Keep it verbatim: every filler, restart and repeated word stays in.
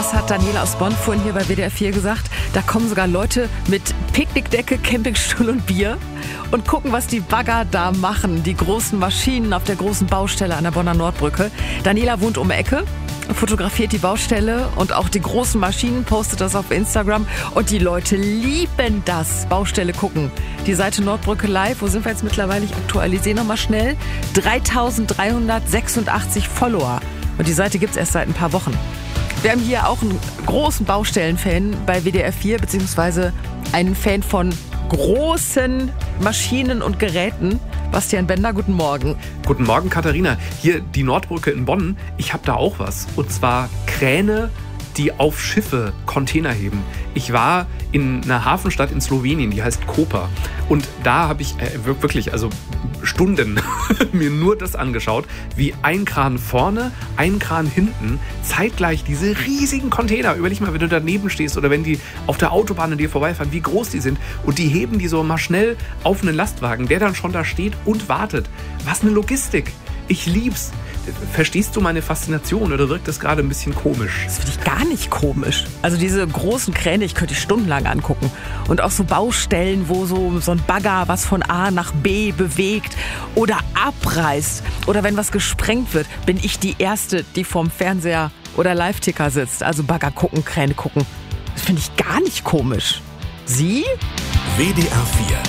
Das hat Daniela aus Bonn vorhin hier bei W D R vier gesagt. Da kommen sogar Leute mit Picknickdecke, Campingstuhl und Bier und gucken, was die Bagger da machen. Die großen Maschinen auf der großen Baustelle an der Bonner Nordbrücke. Daniela wohnt um die Ecke, fotografiert die Baustelle und auch die großen Maschinen, postet das auf Instagram. Und die Leute lieben das. Baustelle gucken. Die Seite Nordbrücke Live, wo sind wir jetzt mittlerweile? Ich aktualisiere nochmal schnell. dreitausenddreihundertsechsundachtzig Follower. Und die Seite gibt es erst seit ein paar Wochen. Wir haben hier auch einen großen Baustellenfan bei W D R vier, beziehungsweise einen Fan von großen Maschinen und Geräten. Bastian Bender, guten Morgen. Guten Morgen, Katharina. Hier die Nordbrücke in Bonn. Ich habe da auch was. Und zwar Kräne, die auf Schiffe Container heben. Ich war in einer Hafenstadt in Slowenien, die heißt Koper. Und da habe ich äh, wirklich, also Stunden mir nur das angeschaut, wie ein Kran vorne, ein Kran hinten, zeitgleich diese riesigen Container. Überleg mal, wenn du daneben stehst oder wenn die auf der Autobahn an dir vorbeifahren, wie groß die sind. Und die heben die so mal schnell auf einen Lastwagen, der dann schon da steht und wartet. Was eine Logistik. Ich lieb's. Verstehst du meine Faszination oder wirkt das gerade ein bisschen komisch? Das finde ich gar nicht komisch. Also diese großen Kräne, ich könnte die stundenlang angucken. Und auch so Baustellen, wo so, so ein Bagger was von A nach B bewegt oder abreißt. Oder wenn was gesprengt wird, bin ich die Erste, die vorm Fernseher oder Live-Ticker sitzt. Also Bagger gucken, Kräne gucken. Das finde ich gar nicht komisch. Sie? W D R vier